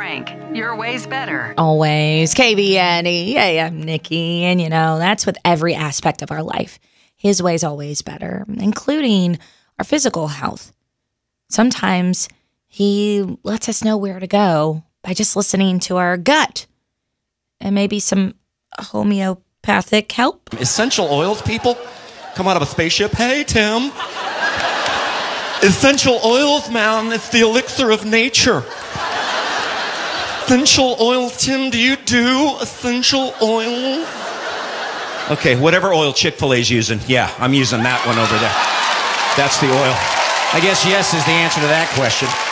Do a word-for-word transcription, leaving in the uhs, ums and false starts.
Frank, your way's better. Always. K B N E. Hey, I'm Nikki. And, you know, that's with every aspect of our life. His way's always better, including our physical health. Sometimes he lets us know where to go by just listening to our gut and maybe some homeopathic help. Essential oils, people, come out of a spaceship. Hey, Tim. Essential oils, man, it's the elixir of nature. Essential oils, Tim, do you do essential oils? Okay, whatever oil Chick-fil-A's using. Yeah, I'm using that one over there. That's the oil. I guess yes is the answer to that question.